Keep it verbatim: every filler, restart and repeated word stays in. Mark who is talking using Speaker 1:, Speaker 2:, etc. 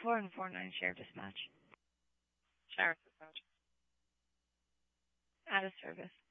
Speaker 1: four and four nine share dispatch.
Speaker 2: Sheriff dispatch.
Speaker 1: Out of service.